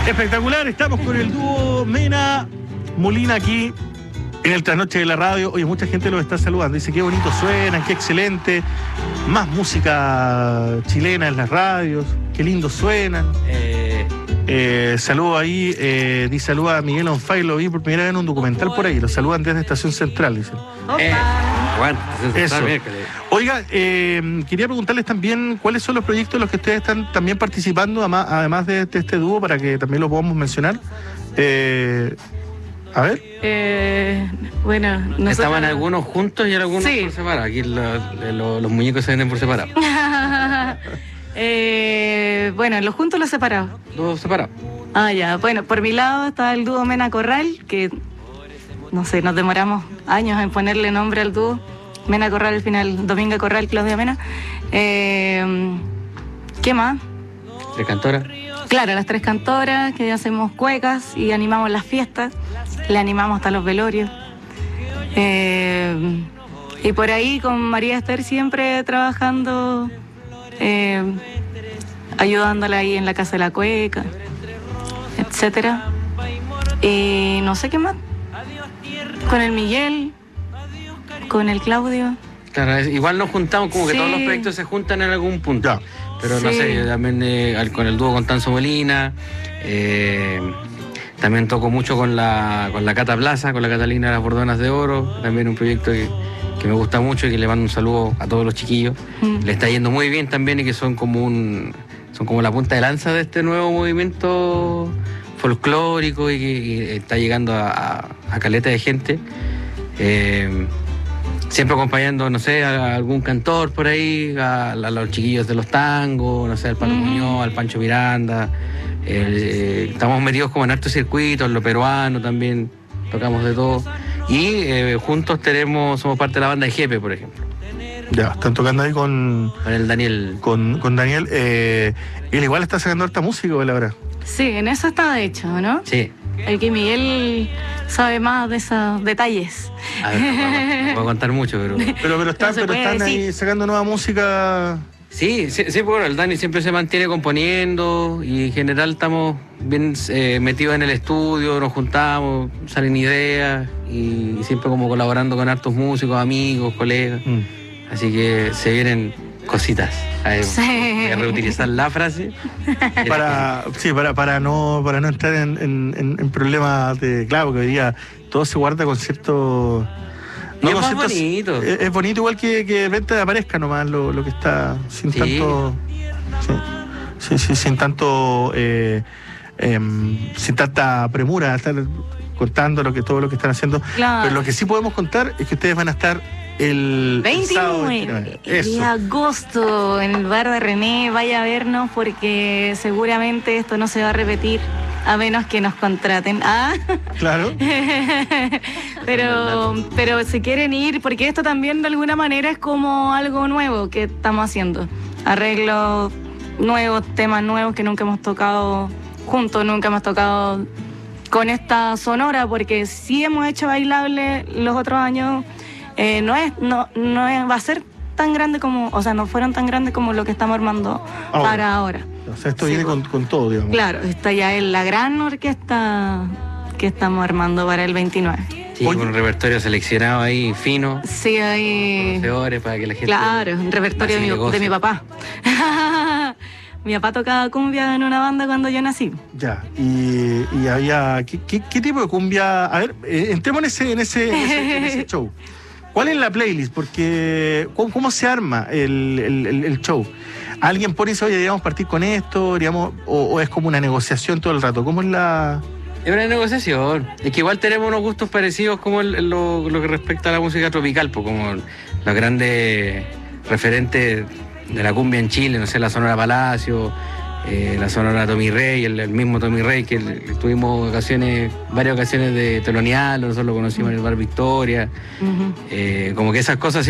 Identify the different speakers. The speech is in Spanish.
Speaker 1: Espectacular, estamos con el dúo Mena Molina aquí en el Trasnoche de la Radio. Oye, mucha gente los está saludando. Dice qué bonito suenan, qué excelente. Más música chilena en las radios, qué lindo suenan. Saludo ahí, dice saluda a Miguel Onfay, lo vi por primera vez en un documental por ahí. Lo saludan desde Estación Central, dicen.
Speaker 2: Bueno,
Speaker 1: eso. Oiga, quería preguntarles también cuáles son los proyectos en los que ustedes están también participando, además de este dúo, para que también lo podamos mencionar. A ver.
Speaker 3: Bueno, nosotros...
Speaker 2: Estaban algunos juntos y algunos por separado. Aquí los muñecos se venden por separado.
Speaker 3: Bueno, los juntos o los separados.
Speaker 2: Los separados.
Speaker 3: Ah, ya. Bueno, por mi lado está el dúo Mena Corral, que no sé, nos demoramos años en ponerle nombre al dúo. Mena Corral al final, Dominga Corral, Claudia Mena. ¿Qué más?
Speaker 2: ¿Tres cantoras?
Speaker 3: Claro, las tres cantoras, que hacemos cuecas y animamos las fiestas. Le animamos hasta los velorios. Y por ahí con María Esther siempre trabajando, ayudándola ahí en la Casa de la Cueca, etcétera. Y no sé qué más. Con el Miguel, con el Claudio.
Speaker 2: Claro, igual nos juntamos, como que todos los proyectos se juntan en algún punto. Ya. Pero no sé, yo también con el dúo con Tanzo Molina, también toco mucho con la Cata Plaza, con la Catalina de las Bordonas de Oro, también un proyecto que me gusta mucho y que le mando un saludo a todos los chiquillos. Le está yendo muy bien también y que son como la punta de lanza de este nuevo movimiento folclórico y que está llegando a caleta de gente. Siempre acompañando, no sé, a algún cantor por ahí, a los chiquillos de los tangos, no sé, al Palo Muñoz, al Pancho Miranda. Estamos metidos como en hartos circuitos, en lo peruano también, tocamos de todo. Y juntos somos parte de la banda de Jepe, por ejemplo.
Speaker 1: Ya, están tocando ahí con
Speaker 2: el Daniel.
Speaker 1: Con Daniel. Él igual está sacando harta música, la verdad.
Speaker 3: Sí, en eso está de hecho, ¿no?
Speaker 2: Sí.
Speaker 3: El que Miguel sabe más de esos detalles.
Speaker 2: A ver, no puedo contar mucho,
Speaker 1: pero están ahí sacando nueva música.
Speaker 2: Sí, bueno, el Dani siempre se mantiene componiendo y en general estamos bien metidos en el estudio, nos juntamos, salen ideas y siempre como colaborando con hartos músicos, amigos, colegas. Así que se vienen cositas. Voy a reutilizar la frase.
Speaker 1: para no entrar en problemas de... Claro, que hoy día todo se guarda con cierto...
Speaker 2: No, es más bonito.
Speaker 1: Es bonito igual que de repente aparezca nomás lo que está sin tanto... Sin tanto... sin tanta premura, estar contando todo lo que están haciendo. Claro. Pero lo que sí podemos contar es que ustedes van a estar el
Speaker 3: 29 de agosto en el bar de René. Vaya a vernos porque seguramente esto no se va a repetir a menos que nos contraten.
Speaker 1: Claro.
Speaker 3: pero si quieren ir, porque esto también de alguna manera es como algo nuevo que estamos haciendo, arreglos nuevos, temas nuevos que nunca hemos tocado juntos, nunca hemos tocado con esta sonora, porque sí hemos hecho bailable los otros años. Va a ser tan grande como, o sea, no fueron tan grandes como lo que estamos armando para ahora.
Speaker 1: O sea, esto viene con todo, digamos.
Speaker 3: Claro, esta ya es la gran orquesta que estamos armando para el 29.
Speaker 2: Sí, con un repertorio seleccionado ahí, fino.
Speaker 3: Sí, ahí.
Speaker 2: Conocedores para que la gente...
Speaker 3: Claro, un repertorio de mi papá. Mi papá tocaba cumbia en una banda cuando yo nací.
Speaker 1: Ya, y había... ¿Qué tipo de cumbia? A ver, entremos en ese show. ¿Cuál es la playlist? Porque, ¿cómo se arma el show? ¿Alguien pone y dice, oye, deberíamos partir con esto? ¿O es como una negociación todo el rato? ¿Cómo es la...?
Speaker 2: Es una negociación. Es que igual tenemos unos gustos parecidos como lo que respecta a la música tropical, pues como los grandes referentes de la cumbia en Chile, no sé, la Sonora Palacio, la Sonora Tommy Rey, el mismo Tommy Rey, que tuvimos varias ocasiones de telonearlo, nosotros lo conocimos en el Bar Victoria. Como que esas cosas